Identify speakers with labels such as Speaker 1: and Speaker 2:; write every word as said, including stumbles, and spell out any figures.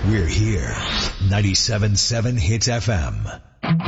Speaker 1: We're here. ninety-seven point seven Hits F M.